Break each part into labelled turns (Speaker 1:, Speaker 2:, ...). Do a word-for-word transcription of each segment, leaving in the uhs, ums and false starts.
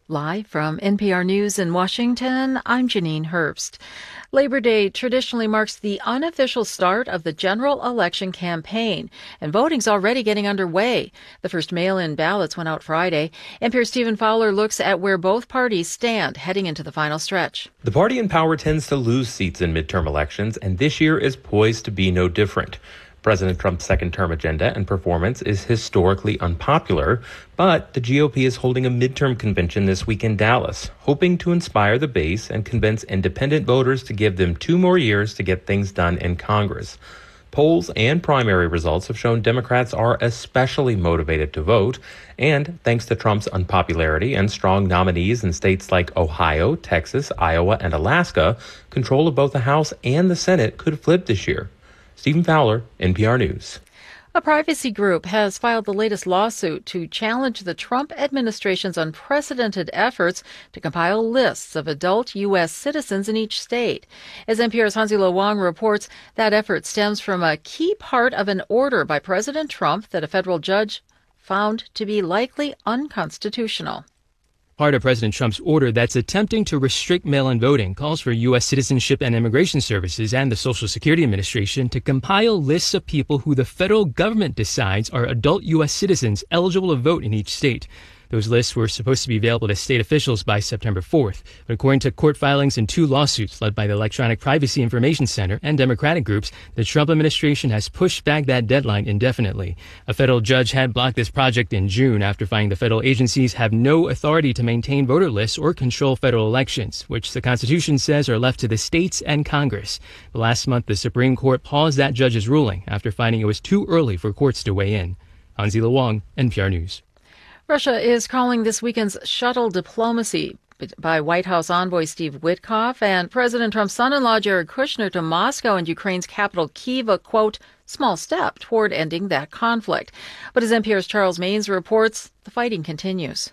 Speaker 1: Live from N P R News in Washington, I'm Janine Herbst. Labor Day traditionally marks the unofficial start of the general election campaign, and voting's already getting underway. The first mail-in ballots went out Friday. N P R's Stephen Fowler looks at where both parties stand heading into the final stretch.
Speaker 2: The party in power tends to lose seats in midterm elections, and this year is poised to be no different. President Trump's second-term agenda and performance is historically unpopular, but the G O P is holding a midterm convention this week in Dallas, hoping to inspire the base and convince independent voters to give them two more years to get things done in Congress. Polls and primary results have shown Democrats are especially motivated to vote, and thanks to Trump's unpopularity and strong nominees in states like Ohio, Texas, Iowa, and Alaska, control of both the House and the Senate could flip this year. Stephen Fowler, N P R News.
Speaker 1: A privacy group has filed the latest lawsuit to challenge the Trump administration's unprecedented efforts to compile lists of adult U S citizens in each state. As N P R's Hansi-Lo Wang reports, that effort stems from a key part of an order by President Trump that a federal judge found to be likely unconstitutional.
Speaker 3: Part of President Trump's order that's attempting to restrict mail-in voting calls for U S Citizenship and Immigration Services and the Social Security Administration to compile lists of people who the federal government decides are adult U S citizens eligible to vote in each state. Those lists were supposed to be available to state officials by September fourth. But according to court filings in two lawsuits led by the Electronic Privacy Information Center and Democratic groups, the Trump administration has pushed back that deadline indefinitely. A federal judge had blocked this project in June after finding the federal agencies have no authority to maintain voter lists or control federal elections, which the Constitution says are left to the states and Congress. But last month, the Supreme Court paused that judge's ruling after finding it was too early for courts to weigh in. Hansi-Lo Wang, N P R News.
Speaker 1: Russia is calling this weekend's shuttle diplomacy by White House envoy Steve Witkoff and President Trump's son-in-law Jared Kushner to Moscow and Ukraine's capital Kyiv a, quote, small step toward ending that conflict. But as N P R's Charles Maynes reports, the fighting continues.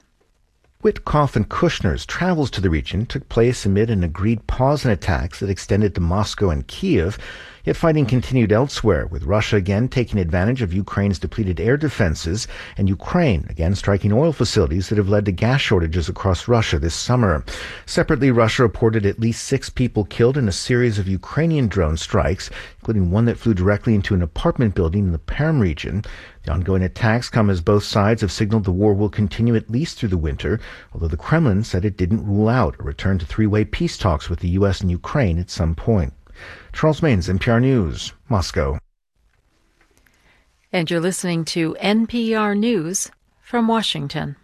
Speaker 4: Witkoff and Kushner's travels to the region took place amid an agreed pause in attacks that extended to Moscow and Kyiv, yet fighting continued elsewhere, with Russia again taking advantage of Ukraine's depleted air defenses and Ukraine again striking oil facilities that have led to gas shortages across Russia this summer. Separately, Russia reported at least six people killed in a series of Ukrainian drone strikes, including one that flew directly into an apartment building in the Perm region. The ongoing attacks come as both sides have signaled the war will continue at least through the winter, although the Kremlin said it didn't rule out a return to three-way peace talks with the U S and Ukraine at some point. Charles Maynes, N P R News, Moscow.
Speaker 1: And you're listening to N P R News from Washington.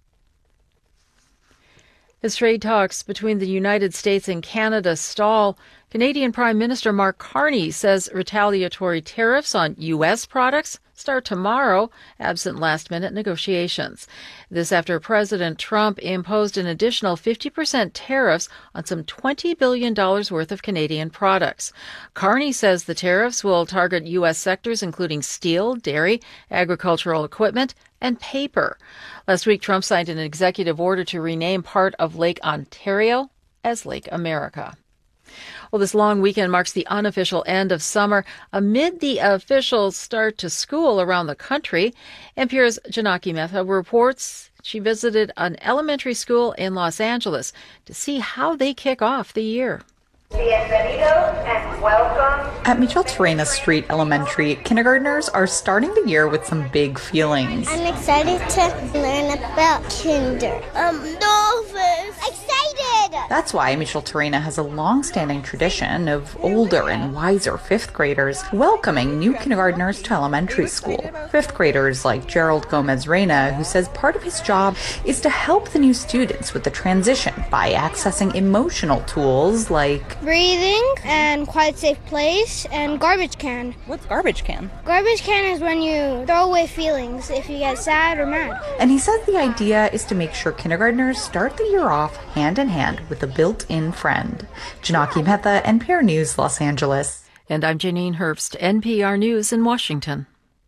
Speaker 1: As trade talks between the United States and Canada stall, Canadian Prime Minister Mark Carney says retaliatory tariffs on U S products start tomorrow, absent last-minute negotiations. This after President Trump imposed an additional fifty percent tariffs on some twenty billion dollars worth of Canadian products. Carney says the tariffs will target U S sectors including steel, dairy, agricultural equipment, and paper. Last week, Trump signed an executive order to rename part of Lake Ontario as Lake America. Well, this long weekend marks the unofficial end of summer amid the official start to school around the country. N P R's Janaki Mehta reports she visited an elementary school in Los Angeles to see how they kick off the year.
Speaker 5: Bienvenidos and welcome.
Speaker 6: At Micheltorena Street Elementary, kindergartners are starting the year with some big feelings.
Speaker 7: I'm excited to learn about kinder. I'm nervous. Excited!
Speaker 6: That's why Micheltorena has a long-standing tradition of older and wiser fifth graders welcoming new kindergartners to elementary school. Fifth graders like Gerald Gomez-Reyna, who says part of his job is to help the new students with the transition by accessing emotional tools like
Speaker 7: breathing and quiet safe place and garbage can.
Speaker 6: What's garbage can?
Speaker 7: Garbage can is when you throw away feelings if you get sad or mad.
Speaker 6: And he says the idea is to make sure kindergartners start the year off hand in hand with a built-in friend. Janaki Mehta, N P R News, Los Angeles.
Speaker 1: And I'm Janine Herbst, N P R News in Washington.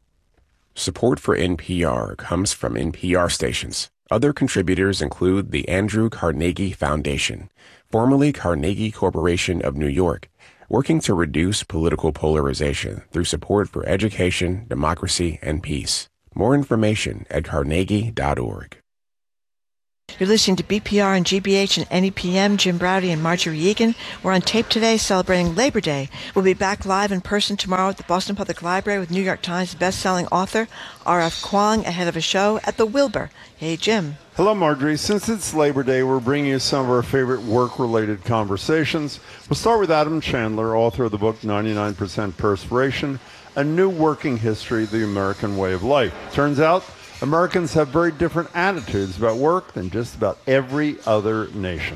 Speaker 8: Support for N P R comes from N P R stations. Other contributors include the Andrew Carnegie Foundation, formerly Carnegie Corporation of New York, working to reduce political polarization through support for education, democracy, and peace. More information at carnegie dot org.
Speaker 9: You're listening to B P R and G B H and N E P M. Jim Braude and Marjorie Egan. We're on tape today celebrating Labor Day. We'll be back live in person tomorrow at the Boston Public Library with New York Times best-selling author R F Kuang ahead of a show at the Wilbur. Hey, Jim.
Speaker 10: Hello, Marjorie. Since it's Labor Day, we're bringing you some of our favorite work-related conversations. We'll start with Adam Chandler, author of the book ninety-nine percent Perspiration, A New Working History, The American Way of Life. Turns out, Americans have very different attitudes about work than just about every other nation.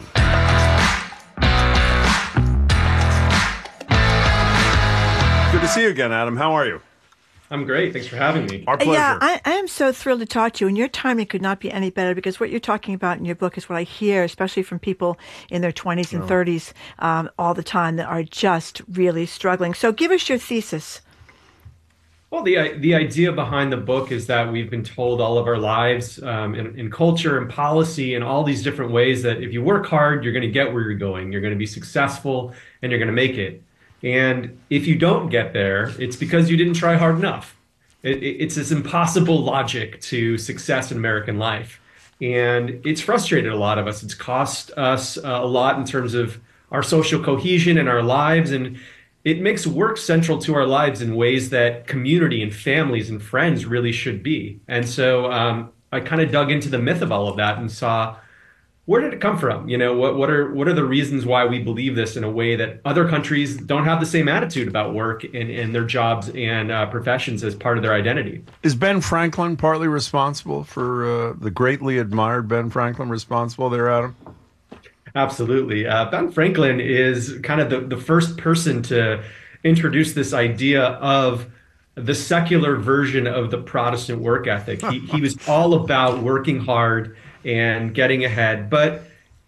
Speaker 10: Good to see you again, Adam. How are you?
Speaker 11: I'm great. Thanks for having me.
Speaker 10: Our pleasure.
Speaker 9: Yeah, I, I am so thrilled to talk to you, and your timing could not be any better because what you're talking about in your book is what I hear, especially from people in their twenties and oh. thirties um, all the time that are just really struggling. So give us your thesis.
Speaker 11: Well, the the idea behind the book is that we've been told all of our lives um, in, in culture and policy and all these different ways that if you work hard, you're going to get where you're going. You're going to be successful and you're going to make it. And if you don't get there, it's because you didn't try hard enough. It, it, it's this impossible logic to success in American life. And it's frustrated a lot of us. It's cost us uh, a lot in terms of our social cohesion and our lives. And it makes work central to our lives in ways that community and families and friends really should be. And so um, I kind of dug into the myth of all of that and saw, where did it come from? You know, what, what are what are the reasons why we believe this in a way that other countries don't have the same attitude about work and, and their jobs and uh, professions as part of their identity?
Speaker 10: Is Ben Franklin partly responsible for uh, the greatly admired Ben Franklin responsible there, Adam?
Speaker 11: Absolutely. Uh, Ben Franklin is kind of the, the first person to introduce this idea of the secular version of the Protestant work ethic. He, he was all about working hard and getting ahead, but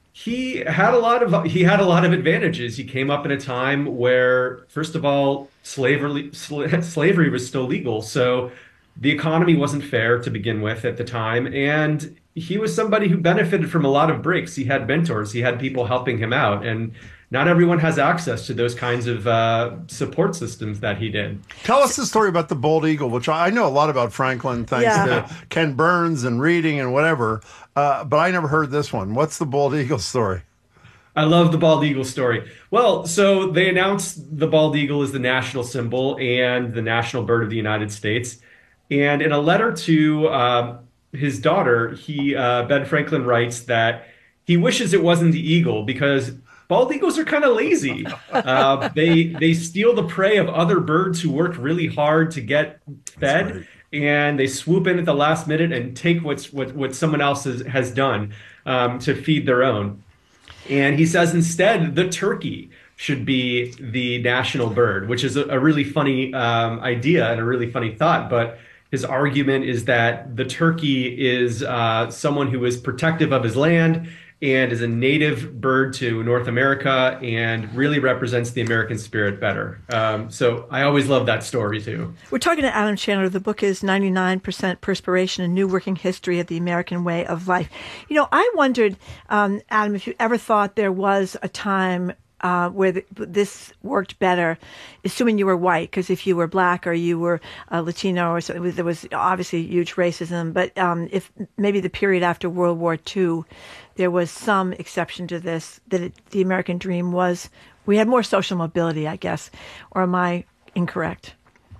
Speaker 11: he had a lot of he had a lot of advantages. He came up in a time where, first of all, slavery sl- slavery was still legal, so the economy wasn't fair to begin with at the time, and he was somebody who benefited from a lot of breaks. He had mentors, he had people helping him out, and not everyone has access to those kinds of uh, support systems that he did.
Speaker 10: Tell us the story about the bald eagle, which I know a lot about Franklin thanks yeah. to Ken Burns and reading and whatever, uh, but I never heard this one. What's the bald eagle story?
Speaker 11: I love the bald eagle story. Well, so they announced the bald eagle is the national symbol and the national bird of the United States. And in a letter to uh, his daughter, he uh, Ben Franklin writes that he wishes it wasn't the eagle because bald eagles are kind of lazy. Uh, they they steal the prey of other birds who work really hard to get fed, right. And they swoop in at the last minute and take what's what what someone else has, has done um, to feed their own. And he says instead the turkey should be the national bird, which is a, a really funny um, idea and a really funny thought, but his argument is that the turkey is uh, someone who is protective of his land and is a native bird to North America and really represents the American spirit better. Um, so I always love that story, too.
Speaker 9: We're talking to Adam Chandler. The book is ninety-nine percent Perspiration, A New Working History of the American Way of Life. You know, I wondered, um, Adam, if you ever thought there was a time Uh, where the, this worked better, assuming you were white, because if you were black or you were uh, Latino or so, it was, there was obviously huge racism. But um, if maybe the period after World War Two, there was some exception to this, that it, the American dream was, we had more social mobility, I guess. Or am I incorrect?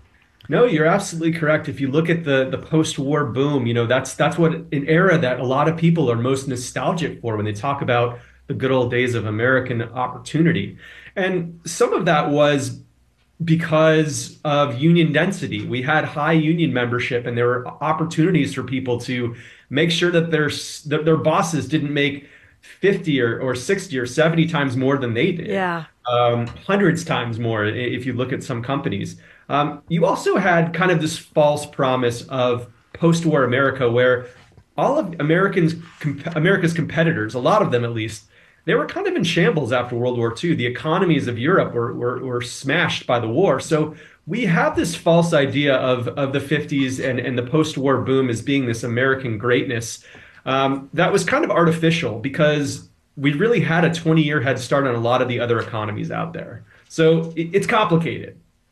Speaker 11: No, you're absolutely correct. If you look at the the post-war boom, you know, that's that's what an era that a lot of people are most nostalgic for when they talk about the good old days of American opportunity. And some of that was because of union density. We had high union membership, and there were opportunities for people to make sure that their, that their bosses didn't make fifty or, or sixty or seventy times more than they did.
Speaker 9: Yeah.
Speaker 11: Um, hundreds times more if you look at some companies. Um, you also had kind of this false promise of post-war America where all of Americans, com- America's competitors, a lot of them at least, they were kind of in shambles after World War Two. The economies of Europe were, were, were smashed by the war. So we have this false idea of, of the fifties and, and the post-war boom as being this American greatness um, that was kind of artificial because we really had a twenty-year head start on a lot of the other economies out there. So it, it's complicated.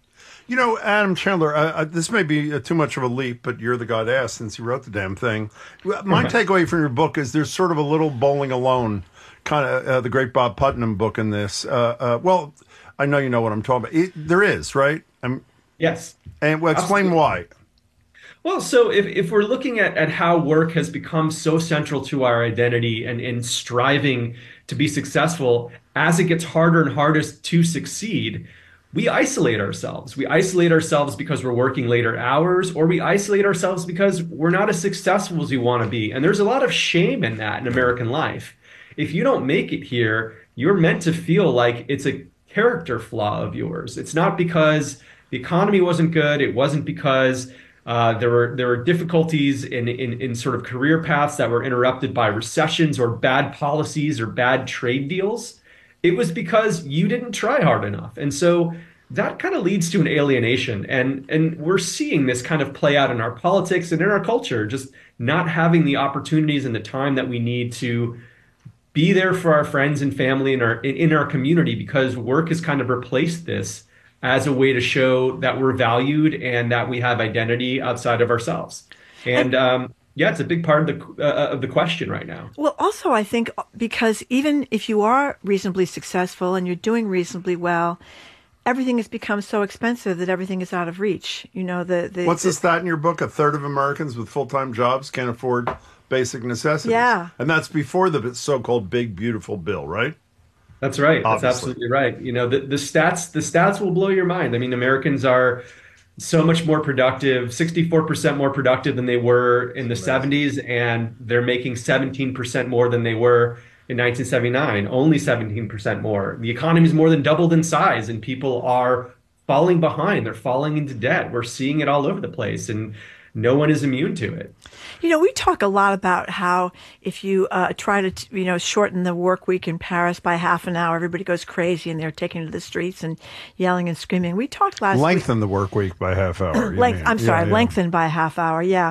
Speaker 10: You know, Adam Chandler, uh, uh, this may be uh, too much of a leap, but you're the guy to ask since you wrote the damn thing. My takeaway from your book is there's sort of a little Bowling Alone, kind of uh, the great Bob Putnam book in this. Uh, uh, well, I know you know what I'm talking about. It, there is, right? I'm,
Speaker 11: yes.
Speaker 10: And well, explain
Speaker 11: Absolutely.
Speaker 10: why.
Speaker 11: Well, so if, if we're looking at, at how work has become so central to our identity and in striving to be successful, as it gets harder and harder to succeed, we isolate ourselves. We isolate ourselves because we're working later hours, or we isolate ourselves because we're not as successful as we want to be. And there's a lot of shame in that in American life. If you don't make it here, you're meant to feel like it's a character flaw of yours. It's not because the economy wasn't good. It wasn't because Uh, there were there were difficulties in, in in sort of career paths that were interrupted by recessions or bad policies or bad trade deals. It was because you didn't try hard enough. And so that kind of leads to an alienation. And and we're seeing this kind of play out in our politics and in our culture, just not having the opportunities and the time that we need to be there for our friends and family in our in, in our community, because work has kind of replaced this as a way to show that we're valued and that we have identity outside of ourselves. And um, yeah, it's a big part of the uh, of the question right now.
Speaker 9: Well, also, I think because even if you are reasonably successful and you're doing reasonably well, everything has become so expensive that everything is out of reach. You know, the, the
Speaker 10: What's
Speaker 9: the,
Speaker 10: the stat in your book? A third of Americans with full-time jobs can't afford basic necessities.
Speaker 9: Yeah.
Speaker 10: And that's before the so-called big, beautiful bill, right?
Speaker 11: That's right. That's
Speaker 10: Obviously.
Speaker 11: absolutely right. You know, the, the stats, the stats will blow your mind. I mean, Americans are so much more productive, sixty-four percent more productive than they were in the seventies, and they're making seventeen percent more than they were in nineteen seventy-nine, only seventeen percent more. The economy is more than doubled in size, and people are falling behind. They're falling into debt. We're seeing it all over the place, and no one is immune to it.
Speaker 9: You know, we talk a lot about how if you uh, try to, you know, shorten the work week in Paris by half an hour, everybody goes crazy and they're taking to the streets and yelling and screaming. We talked last
Speaker 10: Lengthen
Speaker 9: week.
Speaker 10: the work week by half hour. you
Speaker 9: Length,
Speaker 10: mean.
Speaker 9: I'm sorry,
Speaker 10: Yeah, yeah.
Speaker 9: lengthen by a half hour. Yeah,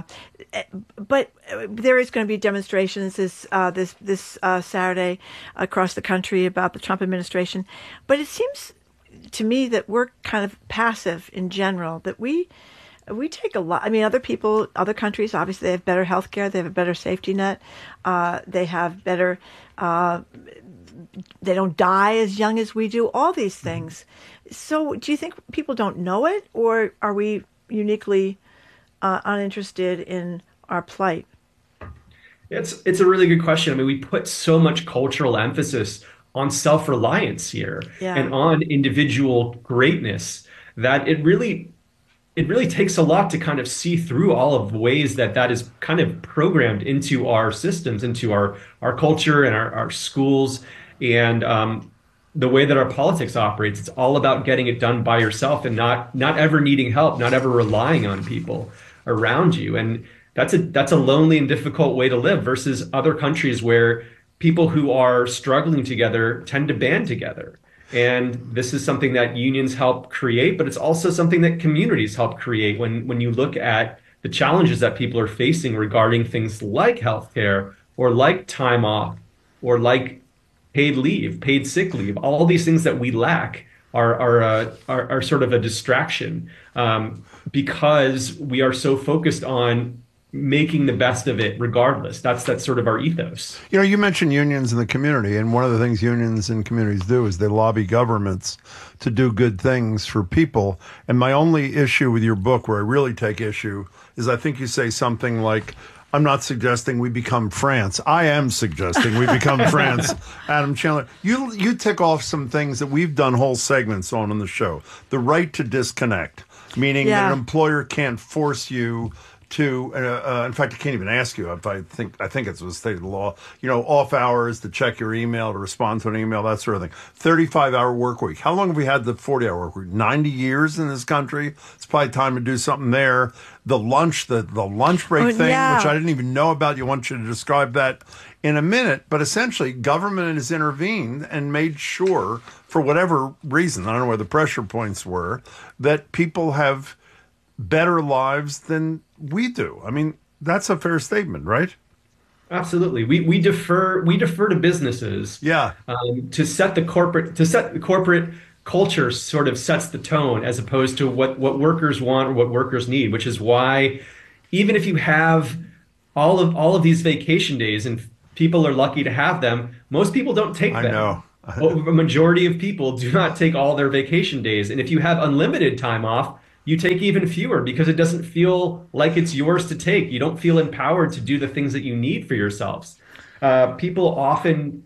Speaker 9: but there is going to be demonstrations this uh, this this uh, Saturday across the country about the Trump administration. But it seems to me that we're kind of passive in general. That we. We take a lot. I mean, other people, other countries, obviously, they have better health care. They have a better safety net. Uh, they have better, uh, they don't die as young as we do, all these things. So do you think people don't know it, or are we uniquely uh, uninterested in our plight?
Speaker 11: It's, it's a really good question. I mean, we put so much cultural emphasis on self-reliance here
Speaker 9: Yeah.
Speaker 11: and on individual greatness that it really it really takes a lot to kind of see through all of the ways that that is kind of programmed into our systems, into our, our culture and our, our schools, and um, the way that our politics operates. It's all about getting it done by yourself and not not ever needing help, not ever relying on people around you. And that's a that's a lonely and difficult way to live versus other countries where people who are struggling together tend to band together. And this is something that unions help create, but it's also something that communities help create when, when you look at the challenges that people are facing regarding things like healthcare or like time off or like paid leave, paid sick leave. All these things that we lack are are uh, are, are sort of a distraction um, because we are so focused on making the best of it regardless. That's that's sort of our ethos.
Speaker 10: You know, you mentioned unions in the community, and one of the things unions and communities do is they lobby governments to do good things for people. And my only issue with your book, where I really take issue, is I think you say something like, I'm not suggesting we become France. I am suggesting we become France. Adam Chandler, you you tick off some things that we've done whole segments on in the show. The right to disconnect, meaning
Speaker 9: Yeah.
Speaker 10: that an employer can't force you to, uh, uh, in fact, I can't even ask you if I think, I think it's a state of the law, you know, off hours to check your email, to respond to an email, that sort of thing. thirty-five hour work week. How long have we had the forty hour work week? ninety years in this country? It's probably time to do something there. The lunch, the, the lunch break
Speaker 9: Oh,
Speaker 10: thing,
Speaker 9: yeah.
Speaker 10: which I didn't even know about. You want you to describe that in a minute. But essentially, government has intervened and made sure, for whatever reason, I don't know where the pressure points were, that people have better lives than we do. I mean, that's a fair statement, right?
Speaker 11: Absolutely. We we defer we defer to businesses
Speaker 10: Yeah.
Speaker 11: um, to set the corporate to set the corporate culture sort of sets the tone as opposed to what, what workers want or what workers need, which is why even if you have all of all of these vacation days and people are lucky to have them, most people don't take them.
Speaker 10: I know.
Speaker 11: A majority of people do not take all their vacation days. And if you have unlimited time off, you take even fewer because it doesn't feel like it's yours to take. You don't feel empowered to do the things that you need for yourselves. Uh, people often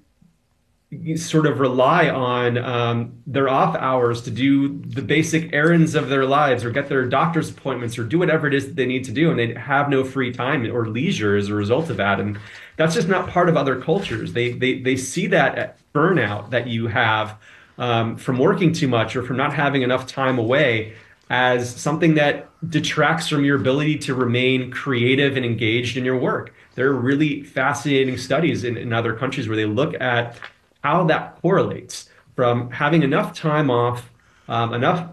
Speaker 11: sort of rely on um, their off hours to do the basic errands of their lives or get their doctor's appointments or do whatever it is that they need to do. And they have no free time or leisure as a result of that. And that's just not part of other cultures. They they they see that burnout that you have um, from working too much or from not having enough time away as something that detracts from your ability to remain creative and engaged in your work. There are really fascinating studies in, in other countries where they look at how that correlates from having enough time off, um, enough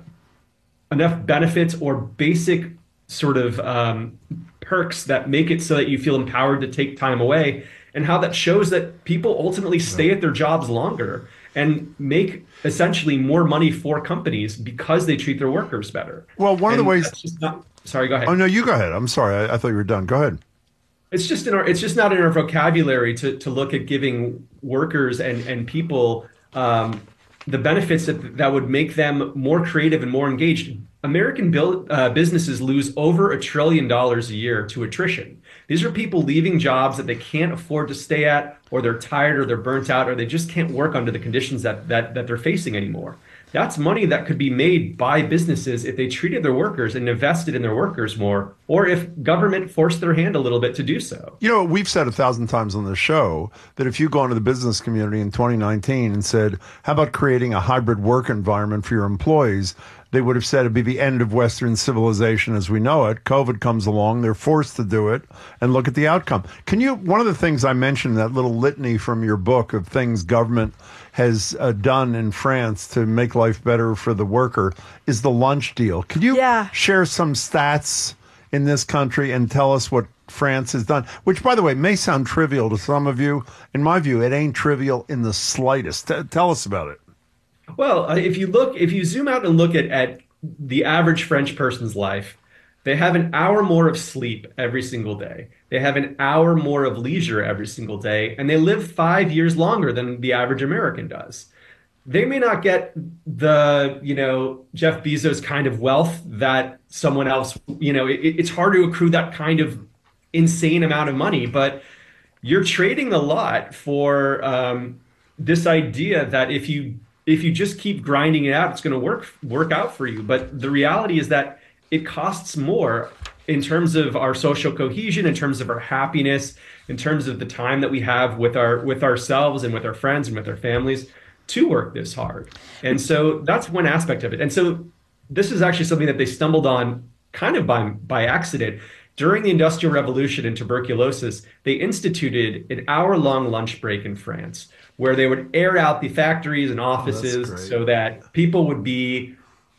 Speaker 11: enough benefits or basic sort of um, perks that make it so that you feel empowered to take time away, and how that shows that people ultimately stay at their jobs longer and make essentially more money for companies because they treat their workers better.
Speaker 10: Well, one
Speaker 11: and
Speaker 10: of the ways.
Speaker 11: Just not, sorry, go ahead.
Speaker 10: Oh no, you go ahead. I'm sorry. I, I thought you were done. Go ahead.
Speaker 11: It's just in our. It's just not in our vocabulary to to look at giving workers and and people um, the benefits that that would make them more creative and more engaged. American build, uh, businesses lose over a trillion dollars a year to attrition. These are people leaving jobs that they can't afford to stay at, or they're tired, or they're burnt out, or they just can't work under the conditions that that that they're facing anymore. That's money that could be made by businesses if they treated their workers and invested in their workers more, or if government forced their hand a little bit to do so.
Speaker 10: You know, we've said a thousand times on the show that if you go into the business community in twenty nineteen and said, how about creating a hybrid work environment for your employees? They would have said it'd be the end of Western civilization as we know it. COVID comes along. They're forced to do it. And look at the outcome. Can you, one of the things I mentioned, that little litany from your book of things government has uh, done in France to make life better for the worker is the lunch deal. Could you yeah. share some stats in this country and tell us what France has done, which, by the way, may sound trivial to some of you. In my view, it ain't trivial in the slightest. T- tell us about it.
Speaker 11: Well, if you look, if you zoom out and look at, at the average French person's life, they have an hour more of sleep every single day. They have an hour more of leisure every single day, and they live five years longer than the average American does. They may not get the, you know, Jeff Bezos kind of wealth that someone else, you know, it, it's hard to accrue that kind of insane amount of money, but you're trading a lot for um, this idea that if you if you just keep grinding it out, it's going to work work out for you. But the reality is that it costs more in terms of our social cohesion, in terms of our happiness, in terms of the time that we have with our with ourselves and with our friends and with our families to work this hard. And so that's one aspect of it. And so this is actually something that they stumbled on kind of by by accident. During the Industrial Revolution and tuberculosis, they instituted an hour-long lunch break in France, where they would air out the factories and offices oh, so that people would be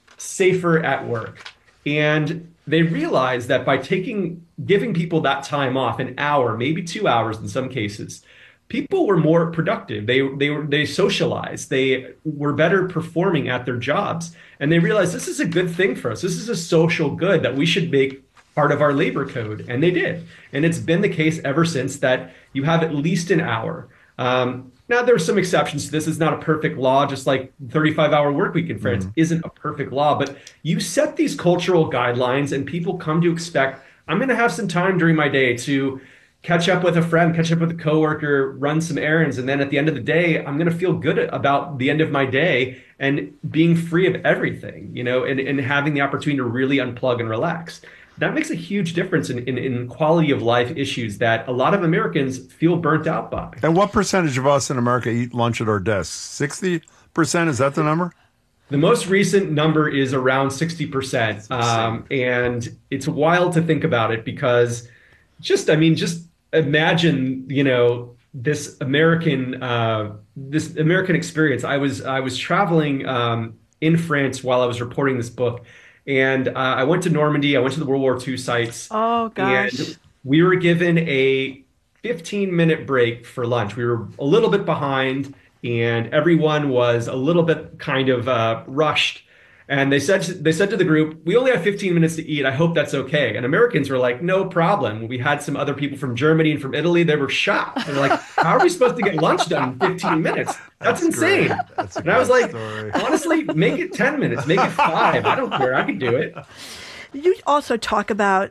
Speaker 11: safer at work. And they realized that by taking, giving people that time off, an hour, maybe two hours in some cases, people were more productive. They they were they socialized. They were better performing at their jobs. And they realized this is a good thing for us. This is a social good that we should make part of our labor code. And they did. And it's been the case ever since that you have at least an hour. Um, now, there are some exceptions to this. It's not a perfect law, just like thirty-five hour work week in France mm-hmm. isn't a perfect law. But you set these cultural guidelines and people come to expect, I'm going to have some time during my day to catch up with a friend, catch up with a coworker, run some errands. And then at the end of the day, I'm going to feel good about the end of my day and being free of everything, you know, and, and having the opportunity to really unplug and relax. That makes a huge difference in, in, in quality of life issues that a lot of Americans feel burnt out by.
Speaker 10: And what percentage of us in America eat lunch at our desks? sixty percent? Is that the number?
Speaker 11: The most recent number is around sixty percent. Um, and it's wild to think about it because just, I mean, just imagine, you know, this American, uh, this American experience. I was, I was traveling um, in France while I was reporting this book. And uh, I went to Normandy. I went to the World War Two sites.
Speaker 9: Oh, gosh.
Speaker 11: And we were given a fifteen minute break for lunch. We were a little bit behind. and everyone was a little bit kind of uh, rushed. And they said they said to the group, "We only have fifteen minutes to eat. I hope that's okay." And Americans were like, "No problem." We had some other people from Germany and from Italy. They were shocked. They're like, "How are we supposed to get lunch done in fifteen minutes? That's, that's insane." That's and I was like, story. Honestly, make it ten minutes, make it five. I don't care. I can do it.
Speaker 9: You also talk about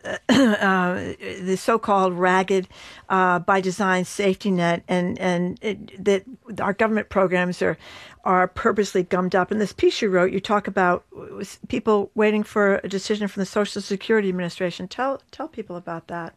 Speaker 9: uh, the so-called ragged, uh, by design safety net, and and it, that our government programs are are purposely gummed up. In this piece you wrote, you talk about people waiting for a decision from the Social Security Administration. Tell tell people about that.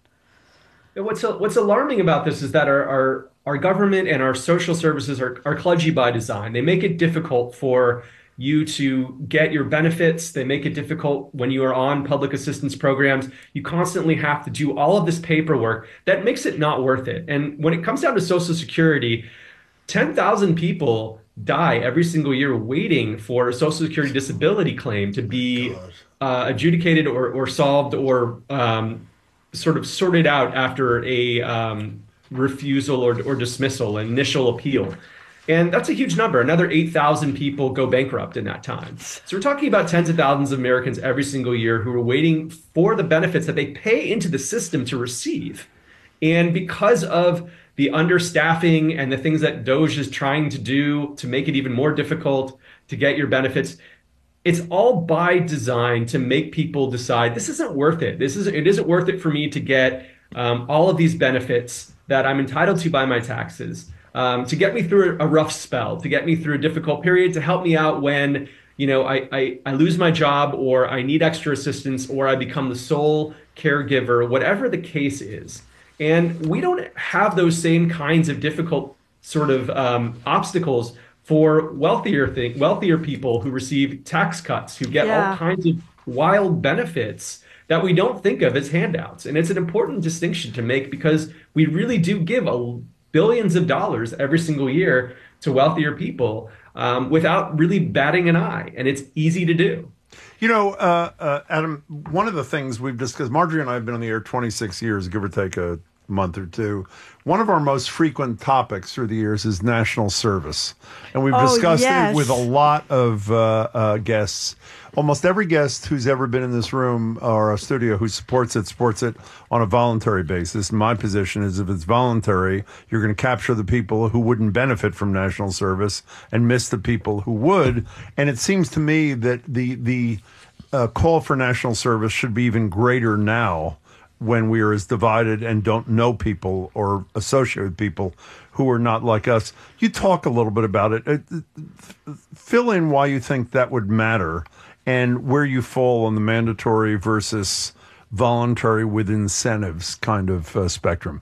Speaker 11: What's what's alarming about this is that our our, our government and our social services are, are kludgy by design. They make it difficult for you to get your benefits. They make it difficult when you are on public assistance programs. You constantly have to do all of this paperwork that makes it not worth it. And when it comes down to Social Security, ten thousand people die every single year waiting for a Social Security disability claim to be uh, adjudicated or, or solved or um, sort of sorted out after a um, refusal or, or dismissal, an initial appeal. And that's a huge number. Another eight thousand people go bankrupt in that time. So we're talking about tens of thousands of Americans every single year who are waiting for the benefits that they pay into the system to receive. And because of the understaffing and the things that DOGE is trying to do to make it even more difficult to get your benefits, it's all by design to make people decide this isn't worth it. This is it isn't worth it for me to get um, all of these benefits that I'm entitled to by my taxes. Um, to get me through a rough spell, to get me through a difficult period, to help me out when, you know, I, I, I lose my job or I need extra assistance or I become the sole caregiver, whatever the case is. And we don't have those same kinds of difficult sort of um, obstacles for wealthier thing, wealthier people who receive tax cuts, who get yeah. all kinds of wild benefits that we don't think of as handouts. And it's an important distinction to make because we really do give a billions of dollars every single year to wealthier people um, without really batting an eye. And it's easy to do.
Speaker 10: You know, uh, uh, Adam, one of the things we've discussed, Marjorie and I have been on the air twenty-six years, give or take a month or two. One of our most frequent topics through the years is national service. And we've
Speaker 9: oh,
Speaker 10: discussed
Speaker 9: yes.
Speaker 10: it with a lot of uh, uh, guests. Almost every guest who's ever been in this room or a studio who supports it, supports it on a voluntary basis. My position is if it's voluntary, you're going to capture the people who wouldn't benefit from national service and miss the people who would. And it seems to me that the, the uh, call for national service should be even greater now when we are as divided and don't know people or associate with people who are not like us. You talk a little bit about it. Uh, fill in why you think that would matter and where you fall on the mandatory versus voluntary with incentives kind of uh, spectrum.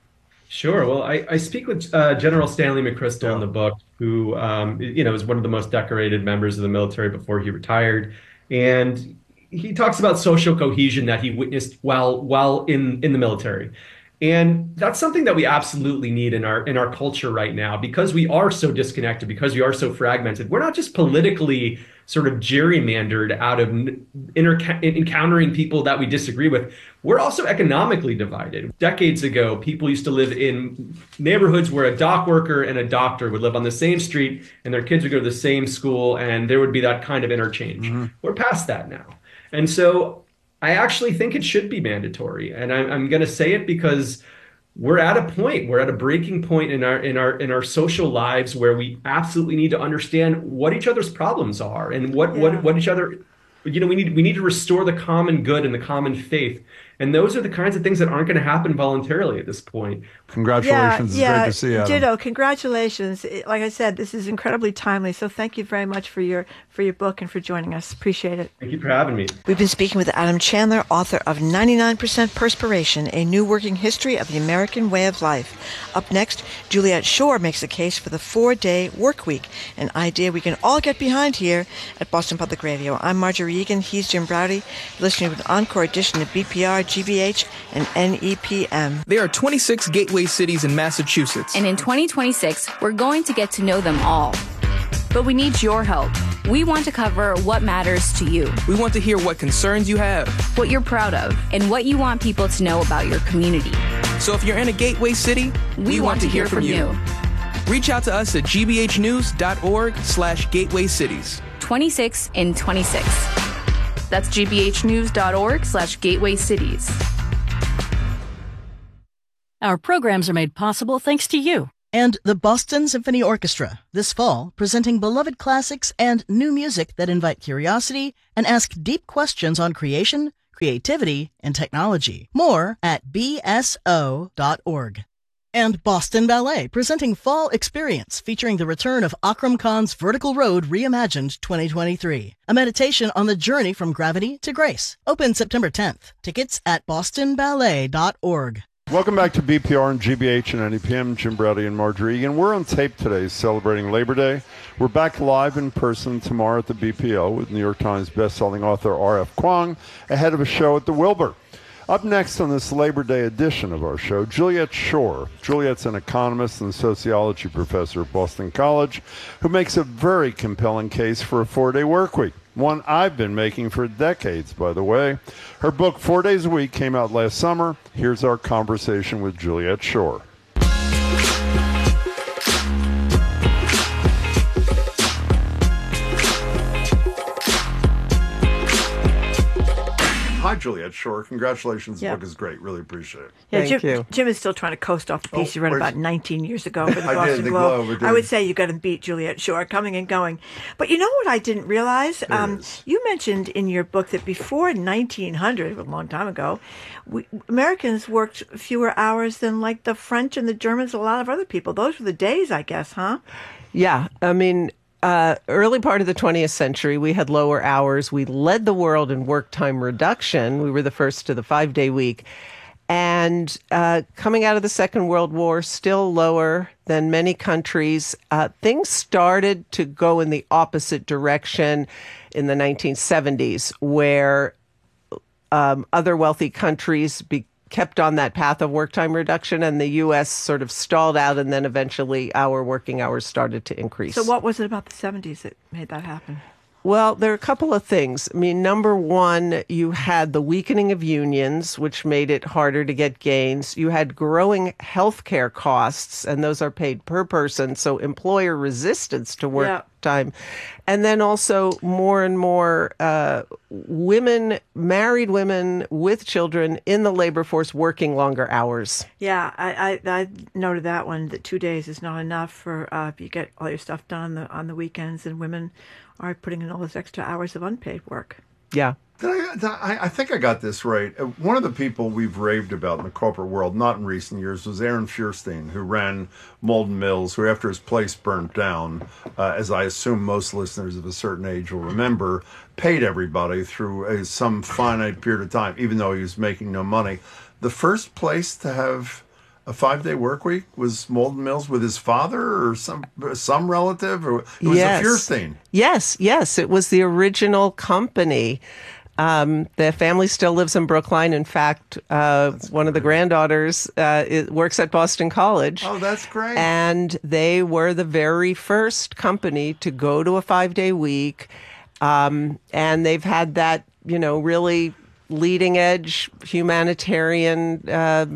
Speaker 11: Sure. Well, I, I speak with uh, General Stanley McChrystal yeah. in the book, who um, you know, is one of the most decorated members of the military before he retired. And he talks about social cohesion that he witnessed while while in, in the military. And that's something that we absolutely need in our in our culture right now, because we are so disconnected, because we are so fragmented. We're not just politically sort of gerrymandered out of inter- encountering people that we disagree with. We're also economically divided. Decades ago, people used to live in neighborhoods where a dock worker and a doctor would live on the same street and their kids would go to the same school, and there would be that kind of interchange. Mm-hmm. We're past that now. And so I actually think it should be mandatory. And I'm, I'm going to say it because we're at a point, we're at a breaking point in our in our in our social lives where we absolutely need to understand what each other's problems are and what yeah. what what each other, you know, we need we need to restore the common good and the common faith. And those are the kinds of things that aren't going to happen voluntarily at this point.
Speaker 10: Congratulations.
Speaker 9: Yeah, yeah,
Speaker 10: it's great to see you, Adam.
Speaker 9: Ditto. Congratulations. Like I said, this is incredibly timely. So thank you very much for your for your book and for joining us. Appreciate it.
Speaker 11: Thank you for having me.
Speaker 9: We've been speaking with Adam Chandler, author of ninety-nine percent Perspiration, A New Working History of the American Way of Life. Up next, Juliet Schor makes a case for the four-day work week, an idea we can all get behind here at Boston Public Radio. I'm Marjorie Egan. He's Jim Browdy. You're listening to an encore edition of B P R, G B H, and N E P M.
Speaker 12: There are twenty-six gateway cities in Massachusetts.
Speaker 13: And in twenty twenty-six, we're going to get to know them all. But we need your help. We want to cover what matters to you.
Speaker 12: We want to hear what concerns you have,
Speaker 13: what you're proud of, and what you want people to know about your community.
Speaker 12: So if you're in a gateway city,
Speaker 13: we, we want, want to hear, hear from you. you.
Speaker 12: Reach out to us at gbhnews.org slash gateway cities.
Speaker 13: twenty-six in twenty-six. That's gbhnews.org slash gateway cities.
Speaker 14: Our programs are made possible thanks to you.
Speaker 15: And the Boston Symphony Orchestra, this fall, presenting beloved classics and new music that invite curiosity and ask deep questions on creation, creativity, and technology. More at b s o dot org. And Boston Ballet, presenting Fall Experience, featuring the return of Akram Khan's Vertical Road Reimagined twenty twenty-three. A meditation on the journey from gravity to grace. Open September tenth. Tickets at boston ballet dot org.
Speaker 10: Welcome back to B P R and G B H and N E P M. Jim Browdy and Marjorie Egan. We're on tape today celebrating Labor Day. We're back live in person tomorrow at the B P O with New York Times bestselling author R F Kuang ahead of a show at the Wilbur. Up next on this Labor Day edition of our show, Juliet Schor. Juliet's an economist and sociology professor at Boston College who makes a very compelling case for a four-day work week. One I've been making for decades, by the way. Her book, Four Days a Week, came out last summer. Here's our conversation with Juliet Schor. Hi, Juliet Schor. Congratulations. The
Speaker 9: Yeah.
Speaker 10: book is great. Really appreciate it.
Speaker 9: Yeah,
Speaker 16: Thank
Speaker 9: Jim,
Speaker 16: you.
Speaker 9: Jim is still trying to coast off the piece
Speaker 10: Oh,
Speaker 9: he read
Speaker 10: where's-
Speaker 9: about nineteen years ago for the
Speaker 10: I did,
Speaker 9: Boston
Speaker 10: the
Speaker 9: Globe.
Speaker 10: Globe, it
Speaker 9: I
Speaker 10: did.
Speaker 9: would say you got to beat Juliet Schor, coming and going. But you know what I didn't realize? Um, you mentioned in your book that before nineteen hundred, a long time ago, we, Americans worked fewer hours than like the French and the Germans and a lot of other people. Those were the days, I guess, huh?
Speaker 16: Yeah, I mean, uh, early part of the twentieth century, we had lower hours. We led the world in work time reduction. We were the first to the five-day week. And uh, coming out of the Second World War, still lower than many countries. Uh, things started to go in the opposite direction in the nineteen seventies, where um, other wealthy countries be- kept on that path of work time reduction, and the U S sort of stalled out, and then eventually our working hours started to increase.
Speaker 9: So what was it about the seventies that made that happen?
Speaker 16: Well, there are a couple of things. I mean, number one, you had the weakening of unions, which made it harder to get gains. You had growing healthcare costs, and those are paid per person, so employer resistance to work
Speaker 9: Yeah.
Speaker 16: time. And then also more and more uh, women, married women with children in the labor force working longer hours.
Speaker 9: Yeah, I, I, I noted that one, that two days is not enough for uh, if you get all your stuff done on the, on the weekends, and women are putting in all those extra hours of unpaid work.
Speaker 16: Yeah.
Speaker 10: Did I, did I, I think I got this right. Uh, One of the people we've raved about in the corporate world, not in recent years, was Aaron Feuerstein, who ran Molden Mills, who after his place burnt down, uh, as I assume most listeners of a certain age will remember, paid everybody through a, some finite period of time, even though he was making no money. The first place to have a five-day work week was Molden Mills with his father or some some relative? Or it was
Speaker 16: Yes.
Speaker 10: a Feuerstein.
Speaker 16: Yes, yes. It was the original company. Um, the family still lives in Brookline. In fact, uh, one of the granddaughters uh, it works at Boston College.
Speaker 10: Oh, that's great.
Speaker 16: And they were the very first company to go to a five-day week. Um, and they've had that, you know, really leading edge humanitarian uh,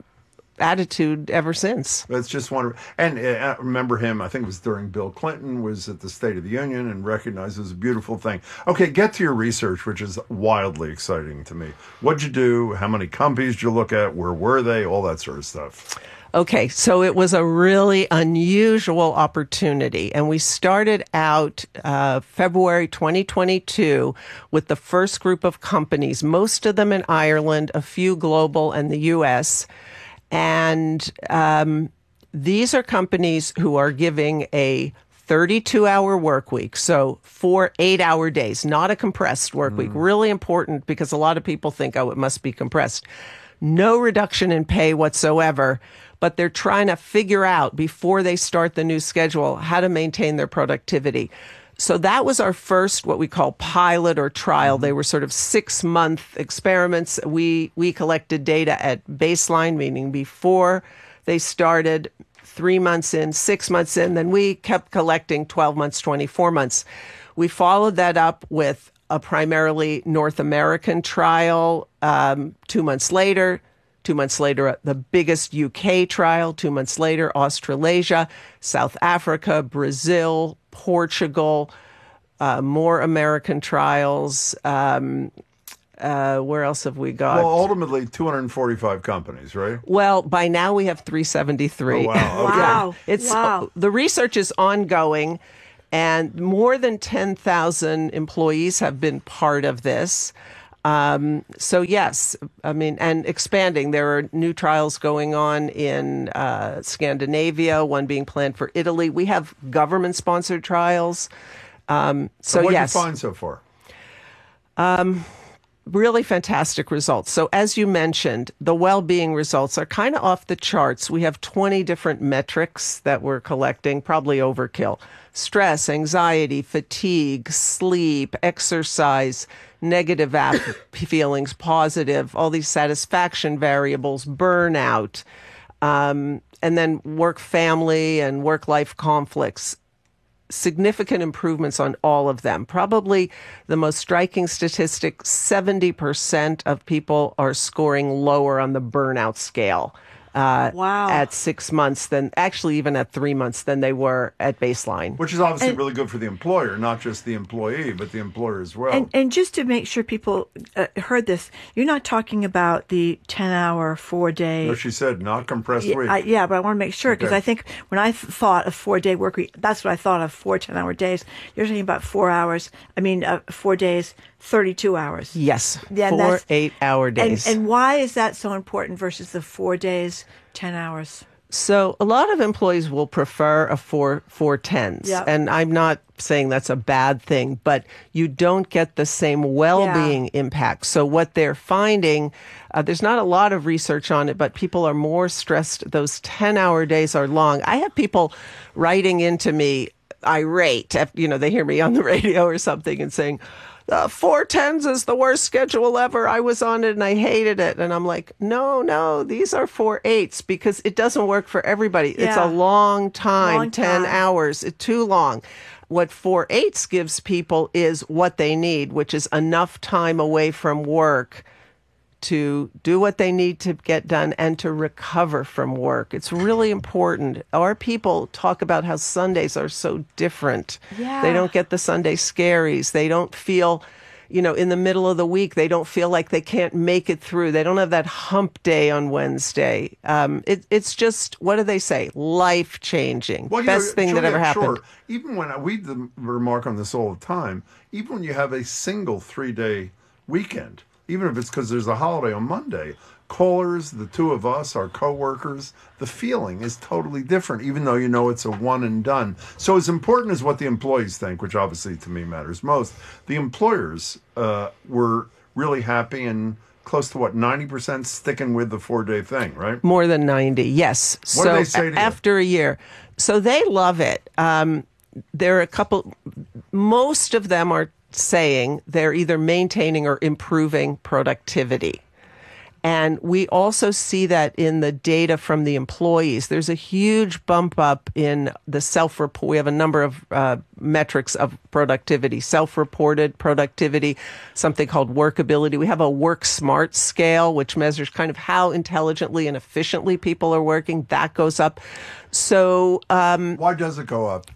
Speaker 16: attitude ever since.
Speaker 10: It's just wonderful. And uh, I remember him, I think it was during Bill Clinton, was at the State of the Union and recognized it as a beautiful thing. Okay, get to your research, which is wildly exciting to me. What'd you do? How many companies did you look at? Where were they? All that sort of stuff.
Speaker 16: Okay, so it was a really unusual opportunity, and we started out uh, February twenty twenty-two with the first group of companies, most of them in Ireland, a few global, and the U S, and um, these are companies who are giving a thirty-two hour work week, so four eight-hour days, not a compressed work week. Really important because a lot of people think, oh, it must be compressed. No reduction in pay whatsoever, but they're trying to figure out before they start the new schedule how to maintain their productivity. So that was our first, what we call pilot or trial. They were sort of six month experiments. We, we collected data at baseline, meaning before they started, three months in, six months in, then we kept collecting twelve months, twenty-four months. We followed that up with a primarily North American trial um, two months later, Two months later, the biggest U K trial. Two months later, Australasia, South Africa, Brazil, Portugal, uh, more American trials. Um, uh, where else have we got?
Speaker 10: Well, ultimately, two hundred forty-five companies, right?
Speaker 16: Well, by now we have three seventy-three.
Speaker 10: Oh, wow. Okay.
Speaker 9: Wow.
Speaker 16: It's
Speaker 9: wow.
Speaker 16: The research is ongoing, and more than ten thousand employees have been part of this. Um, so yes, I mean, and expanding. There are new trials going on in uh, Scandinavia, one being planned for Italy. We have government-sponsored trials. Um, so,
Speaker 10: so what
Speaker 16: yes.
Speaker 10: did you find so far?
Speaker 16: Um, really fantastic results. So as you mentioned, the well-being results are kind of off the charts. We have twenty different metrics that we're collecting, probably overkill. Stress, anxiety, fatigue, sleep, exercise, negative ap- feelings, positive, all these satisfaction variables, burnout, um, and then work family and work-life conflicts. Significant improvements on all of them. Probably the most striking statistic, seventy percent of people are scoring lower on the burnout scale. Uh,
Speaker 9: wow.
Speaker 16: At six months than actually even at three months than they were at baseline.
Speaker 10: Which is obviously
Speaker 9: and,
Speaker 10: really good for the employer, not just the employee, but the employer as well.
Speaker 9: And, and just to make sure people uh, heard this, you're not talking about the ten-hour, four-day.
Speaker 10: No, she said not compressed
Speaker 9: yeah,
Speaker 10: week.
Speaker 9: I, yeah, but I want to make sure because
Speaker 10: Okay.
Speaker 9: I think when I th- thought of four-day work week, that's what I thought of, four ten-hour days. You're talking about four hours. I mean, uh, four days, thirty-two hours.
Speaker 16: Yes,
Speaker 9: Yeah, and
Speaker 16: four
Speaker 9: that's-
Speaker 16: eight-hour days.
Speaker 9: And, and why is that so important versus the four days, ten hours?
Speaker 16: So a lot of employees will prefer a four four tens,
Speaker 9: Yep.
Speaker 16: and I'm not saying that's a bad thing, but you don't get the same well-being
Speaker 9: Yeah.
Speaker 16: impact. So what they're finding, uh, there's not a lot of research on it, but people are more stressed. Those ten-hour days are long. I have people writing into me irate, if, you know, they hear me on the radio or something and saying, Uh, four tens is the worst schedule ever. I was on it and I hated it. And I'm like, no, no, these are four eights because it doesn't work for everybody. It's
Speaker 9: Yeah.
Speaker 16: a long time,
Speaker 9: Long
Speaker 16: ten
Speaker 9: time.
Speaker 16: hours, it's too long. What four eights gives people is what they need, which is enough time away from work to do what they need to get done and to recover from work. It's really important. Our people talk about how Sundays are so different.
Speaker 9: Yeah.
Speaker 16: They don't get the Sunday scaries. They don't feel, you know, in the middle of the week, they don't feel like they can't make it through. They don't have that hump day on Wednesday. Um, it, it's just, what do they say? Life changing.
Speaker 10: Well, you
Speaker 16: Best
Speaker 10: know,
Speaker 16: thing that
Speaker 10: Julia,
Speaker 16: ever happened.
Speaker 10: Sure. Even when I, we the, remark on this all the time, even when you have a single three-day weekend, even if it's because there's a holiday on Monday, callers, the two of us, our coworkers, the feeling is totally different, even though you know it's a one and done. So as important as what the employees think, which obviously to me matters most, the employers uh, were really happy and close to what, ninety percent sticking with the four-day thing, right?
Speaker 16: More than ninety, yes.
Speaker 10: What
Speaker 16: so
Speaker 10: do they say to you?
Speaker 16: after a year? So they love it. Um, there are a couple, most of them are saying they're either maintaining or improving productivity. And we also see that in the data from the employees. There's a huge bump up in the self-report. We have a number of uh, metrics of productivity, self-reported productivity, something called workability. We have a Work Smart scale, which measures kind of how intelligently and efficiently people are working. That goes up. So um,
Speaker 10: why does it go up?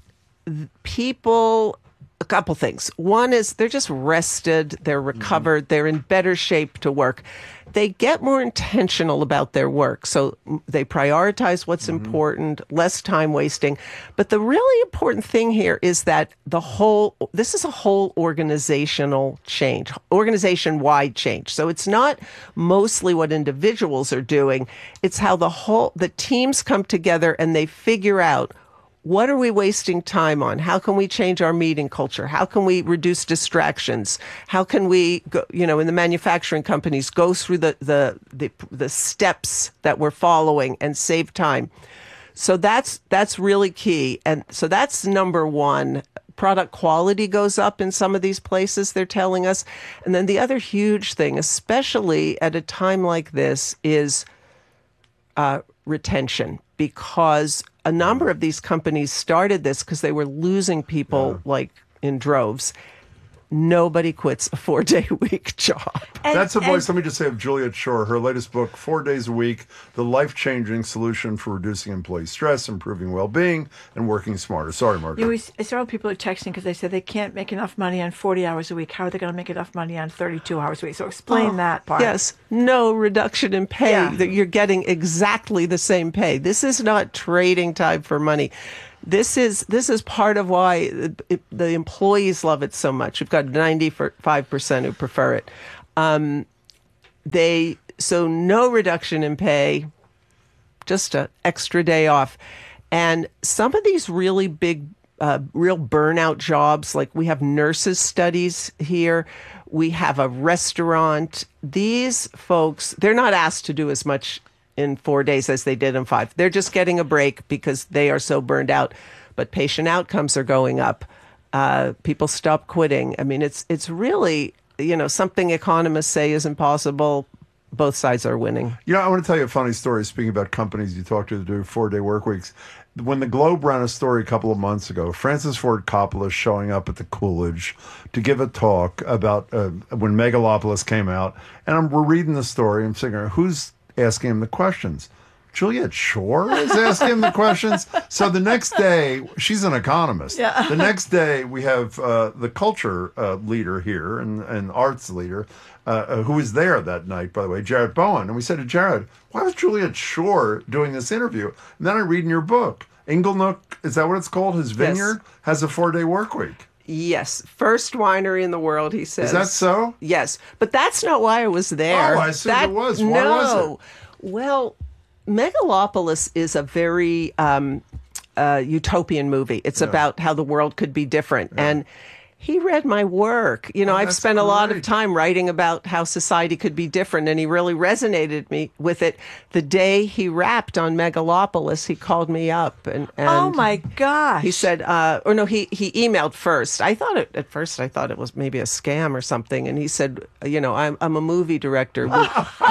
Speaker 16: People... A couple things. One is they're just rested, they're recovered, mm-hmm. they're in better shape to work. They get more intentional about their work. So they prioritize what's mm-hmm. important, less time wasting. But the really important thing here is that the whole, this is a whole organizational change, organization-wide change. So it's not mostly what individuals are doing. It's how the whole, the teams come together and they figure out, what are we wasting time on? How can we change our meeting culture? How can we reduce distractions? How can we, go, you know, in the manufacturing companies, go through the, the, the, the steps that we're following and save time? So that's, that's really key. And so that's number one. Product quality goes up in some of these places, they're telling us. And then the other huge thing, especially at a time like this, is uh, retention, because a number of these companies started this because they were losing people yeah. like in droves. nobody quits a four-day week job.
Speaker 9: And,
Speaker 10: That's the voice,
Speaker 9: and,
Speaker 10: let me just say, of Juliet Shore. Her latest book, Four Days a Week, The Life-Changing Solution for Reducing Employee Stress, Improving Well-Being, and Working Smarter. Sorry, Margaret.
Speaker 9: You know, we, several people are texting because they said they can't make enough money on forty hours a week. How are they going to make enough money on thirty-two hours a week? So explain
Speaker 16: Oh,
Speaker 9: that part.
Speaker 16: Yes, no reduction in pay.
Speaker 9: Yeah.
Speaker 16: That you're getting exactly the same pay. This is not trading time for money. This is this is part of why it, it, the employees love it so much. We've got ninety-five percent who prefer it. Um, they so no reduction in pay, just an extra day off, and some of these really big, uh, real burnout jobs, like we have nurses studies here, we have a restaurant. These folks, they're not asked to do as much in four days as they did in five. They're just getting a break because they are so burned out. But patient outcomes are going up. Uh, people stop quitting. I mean, it's it's really, you know, something economists say is impossible. Both sides are winning.
Speaker 10: You know, I want to tell you a funny story, speaking about companies you talk to that do four-day work weeks. When the Globe ran a story a couple of months ago, Francis Ford Coppola showing up at the Coolidge to give a talk about uh, when Megalopolis came out. And I'm, we're reading the story. I'm thinking, who's asking him the questions? Juliet Shore is asking him the questions. So the next day, she's an economist.
Speaker 9: Yeah.
Speaker 10: The next day, we have uh, the culture uh, leader here and, and arts leader, uh, who was there that night, by the way, Jared Bowen. And we said to Jared, why was Juliet Shore doing this interview? And then I read in your book, Inglenook, is that what it's called? His vineyard
Speaker 16: Yes.
Speaker 10: has a four-day work week.
Speaker 16: Yes, first winery in the world, he says.
Speaker 10: Is that so?
Speaker 16: Yes, but that's not why I was there.
Speaker 10: Oh, I assumed
Speaker 16: that,
Speaker 10: it was. Why
Speaker 16: no.
Speaker 10: was it?
Speaker 16: Well, Megalopolis is a very um, uh, utopian movie. It's
Speaker 10: Yeah.
Speaker 16: about how the world could be different.
Speaker 10: Yeah.
Speaker 16: And he read my work. You know,
Speaker 10: Oh,
Speaker 16: I've
Speaker 10: that's
Speaker 16: spent a lot of
Speaker 10: great.
Speaker 16: time writing about how society could be different, and he really resonated me with it. The day he wrapped on Megalopolis, he called me up and, and
Speaker 9: Oh my gosh.
Speaker 16: he said, uh, or no, he, he emailed first. I thought it, at first I thought it was maybe a scam or something. And he said, you know, I'm, I'm a movie director. Would,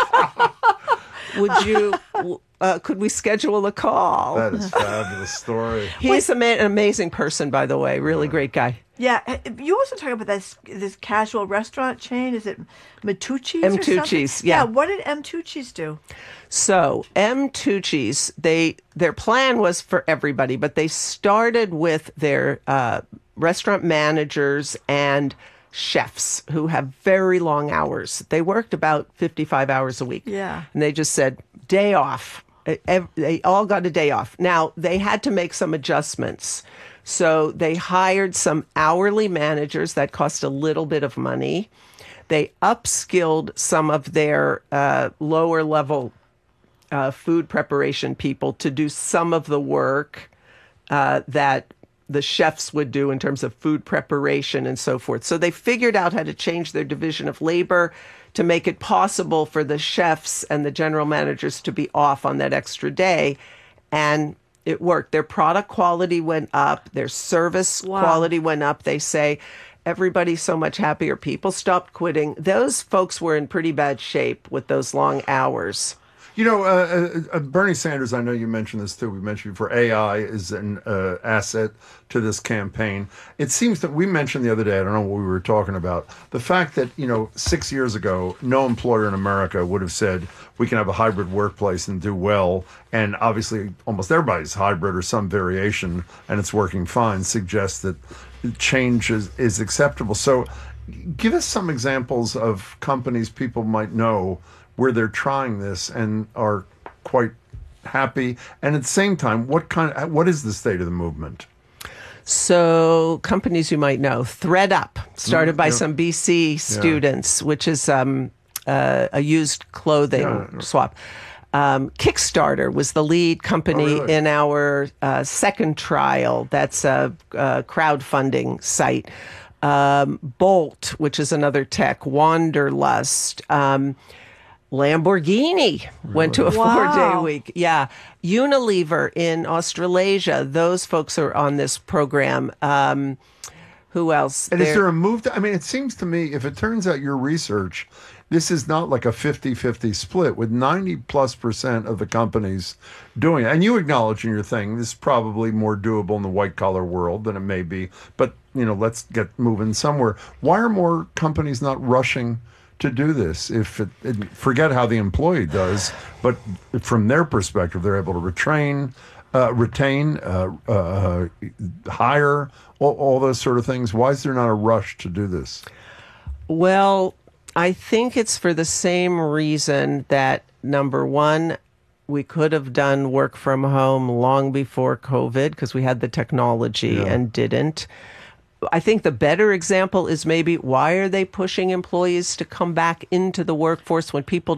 Speaker 16: would you, uh, could we schedule a call?
Speaker 10: That is a fabulous story.
Speaker 16: He's a ma- an amazing person, by the way. Really great guy.
Speaker 9: Yeah, uh, you also talk about this this casual restaurant chain. Is it Matucci's?
Speaker 16: M.
Speaker 9: or something?
Speaker 16: Tucci's, yeah.
Speaker 9: What did M. Tucci's do?
Speaker 16: So M. Tucci's, they their plan was for everybody, but they started with their uh, restaurant managers and chefs who have very long hours. They worked about fifty-five hours a week.
Speaker 9: Yeah.
Speaker 16: And they just said, day off. Ev- They all got a day off. Now, they had to make some adjustments. So they hired some hourly managers that cost a little bit of money. They upskilled some of their uh, lower level uh, food preparation people to do some of the work uh, that the chefs would do in terms of food preparation and so forth. So they figured out how to change their division of labor to make it possible for the chefs and the general managers to be off on that extra day. And it worked. Their product quality went up. Their service
Speaker 9: Wow.
Speaker 16: quality went up. They say everybody's so much happier. People stopped quitting. Those folks were in pretty bad shape with those long hours.
Speaker 10: You know, uh, uh, Bernie Sanders, I know you mentioned this too. We mentioned before, A I is an uh, asset to this campaign. It seems that we mentioned the other day, I don't know what we were talking about, the fact that, you know, six years ago, no employer in America would have said we can have a hybrid workplace and do well. And obviously, almost everybody's hybrid or some variation, and it's working fine, suggests that change is, is acceptable. So give us some examples of companies people might know where they're trying this and are quite happy, and at the same time, what kind of, what is the state of the movement?
Speaker 16: So companies you might know, ThreadUp, started
Speaker 10: Mm,
Speaker 16: by
Speaker 10: yeah.
Speaker 16: some B C students, which is um, uh, a used clothing
Speaker 10: Yeah.
Speaker 16: swap. Um, Kickstarter was the lead company
Speaker 10: Oh, really?
Speaker 16: in our uh, second trial. That's a, a crowdfunding site. Um, Bolt, which is another tech, Wanderlust. Um, Lamborghini went to a
Speaker 9: Wow.
Speaker 16: four-day week. Yeah. Unilever in Australasia. Those folks are on this program. Um, who else?
Speaker 10: And is
Speaker 16: There-
Speaker 10: there a move to, I mean, it seems to me, if it turns out your research this is not like a fifty-fifty split with ninety plus percent of the companies doing it. And you acknowledge in your thing, this is probably more doable in the white collar world than it may be. But, you know, let's get moving somewhere. Why are more companies not rushing to do this? If it, it, forget how the employee does, but from their perspective, they're able to retrain, uh, retain, uh, uh, hire, all, all those sort of things. Why is there not a rush to do this?
Speaker 16: Well, I think it's for the same reason that, number one, we could have done work from home long before COVID because we had the technology yeah. and didn't. I think the better example is maybe why are they pushing employees to come back into the workforce when people